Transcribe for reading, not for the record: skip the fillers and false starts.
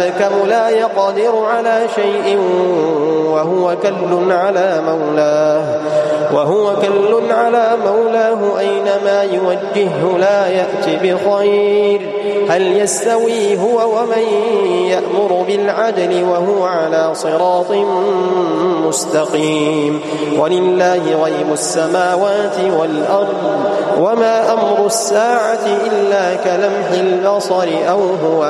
لا يقدر على شيء وهو كل على مولاه أينما يوجهه لا يأتي بخير. هل يستوي هو ومن يأمر بالعدل وهو على صراط مستقيم؟ ولله غيب السماوات والأرض وما أمر الساعة إلا كلمح البصر أو هو